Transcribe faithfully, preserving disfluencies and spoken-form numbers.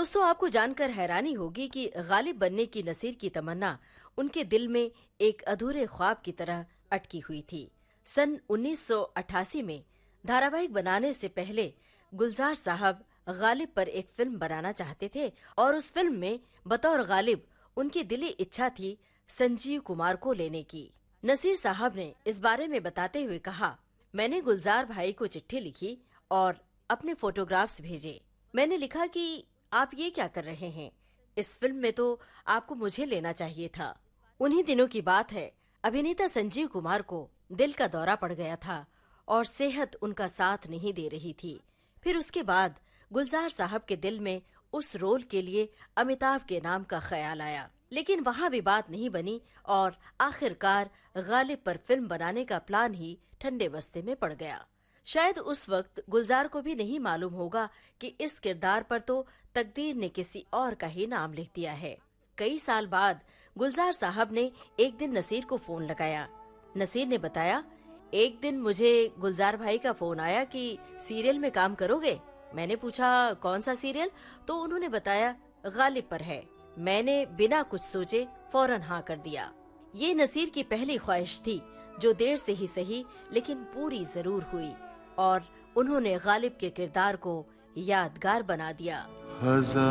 दोस्तों, आपको जानकर हैरानी होगी कि गालिब बनने की नसीर की तमन्ना उनके दिल में एक अधूरे ख्वाब की तरह अटकी हुई थी। सन उन्नीस सौ अट्ठासी में धारावाहिक बनाने से पहले गुलजार साहब गालिब पर एक फिल्म बनाना चाहते थे और उस फिल्म में बतौर गालिब उनकी दिली इच्छा थी संजीव कुमार को लेने की। नसीर साहब ने इस बारे में बताते हुए कहा, मैंने गुलजार भाई को चिट्ठी लिखी और अपने फोटोग्राफ्स भेजे। मैंने लिखा कि आप ये क्या कर रहे हैं, इस फिल्म में तो आपको मुझे लेना चाहिए था। उन्हीं दिनों की बात है, अभिनेता संजीव कुमार को दिल का दौरा पड़ गया था और सेहत उनका साथ नहीं दे रही थी। फिर उसके बाद गुलजार साहब के दिल में उस रोल के लिए अमिताभ के नाम का ख्याल आया, लेकिन वहाँ भी बात नहीं बनी और आखिरकार गालिब पर फिल्म बनाने का प्लान ही ठंडे बस्ते में पड़ गया। शायद उस वक्त गुलजार को भी नहीं मालूम होगा कि इस किरदार पर तो तकदीर ने किसी और का ही नाम लिख दिया है। कई साल बाद गुलजार साहब ने एक दिन नसीर को फोन लगाया। नसीर ने बताया, एक दिन मुझे गुलजार भाई का फोन आया कि सीरियल में काम करोगे। मैंने पूछा, कौन सा सीरियल? तो उन्होंने बताया, गालिब पर है। मैंने बिना कुछ सोचे फौरन हाँ कर दिया। ये नसीर की पहली ख्वाहिश थी जो देर से ही सही लेकिन पूरी जरूर हुई और उन्होंने गालिब के किरदार को यादगार बना दिया।